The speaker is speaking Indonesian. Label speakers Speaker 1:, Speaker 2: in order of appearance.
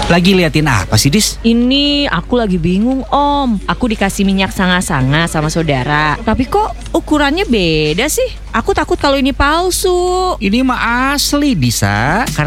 Speaker 1: Lagi liatin apa sih, Dis?
Speaker 2: Ini aku lagi bingung, Om. Aku dikasih minyak sanga-sanga sama saudara, tapi kok ukurannya beda sih? Aku takut kalau ini palsu.
Speaker 1: Ini mah asli, Disa.